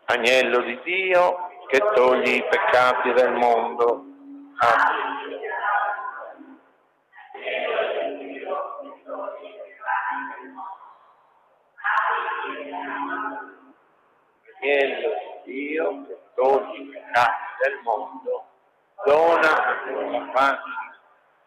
Agnello di Dio che togli i peccati del mondo. Amen. Agnello di Dio che togli i peccati del mondo, dona la pace